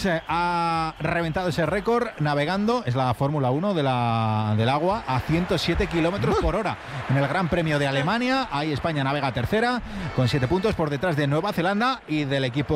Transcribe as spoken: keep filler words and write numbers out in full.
eh, ha reventado ese récord navegando, es la Fórmula uno de la, del agua, a ciento siete kilómetros por hora en el Gran Premio de Alemania. Ahí España navega tercera con siete puntos por detrás de Nueva Zelanda y del equipo